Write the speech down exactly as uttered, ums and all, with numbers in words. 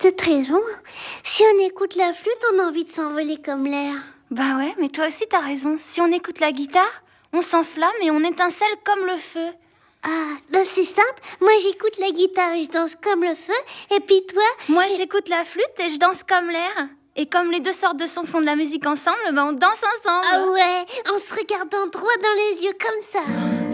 peut-être raison. Si on écoute la flûte, on a envie de s'envoler comme l'air. Bah ouais, mais toi aussi t'as raison. Si on écoute la guitare, on s'enflamme et on étincelle comme le feu. Ah, ben c'est simple. Moi, j'écoute la guitare et je danse comme le feu. Et puis toi... Moi, j'écoute la flûte et je danse comme l'air. Et comme les deux sortes de sons font de la musique ensemble, ben on danse ensemble. Ah ouais, en se regardant droit dans les yeux comme ça.